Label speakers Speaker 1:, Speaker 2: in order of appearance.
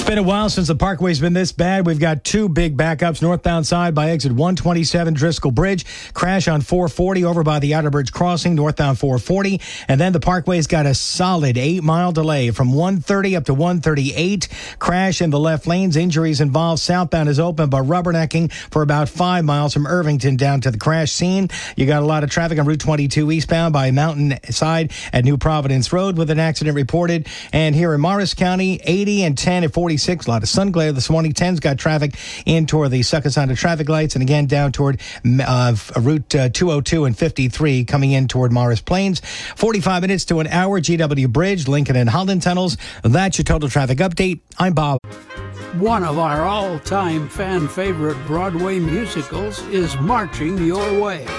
Speaker 1: been a while since the Parkway's been this bad. We've got two big backups northbound side by exit 127 Driscoll Bridge. Crash on 440 over by the Outer Bridge Crossing, northbound 440. And then the Parkway's got a solid 8-mile delay from 130 up to 138. Crash in the left lanes. Injuries involved. Southbound is open, but rubbernecking for about 5 miles from Irvington down to the crash scene. You got a lot of traffic on Route 22 eastbound by Mountain Side at New Providence Road with an accident reported. And here in Morris County, 80 and 10 at 46. A lot of sun glare this morning. 10's got traffic in toward the Succossanta traffic lights, and again down toward Route 202 and 53 coming in toward Morris Plains. 45 minutes to an hour. GW Bridge, Lincoln and Holland tunnels. That's your total traffic update. I'm Bob.
Speaker 2: One of our all-time fan favorite Broadway musicals is marching your way.